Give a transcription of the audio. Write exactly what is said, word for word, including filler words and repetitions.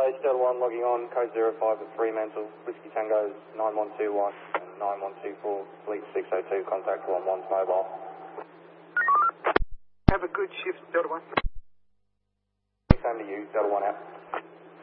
Base Delta one logging on, code zero five at Fremantle, Whiskey Tango nine one two one and nine one two four, Fleet six oh two, contact one one's mobile. Have a good shift, Delta one. Same to you, Delta one out.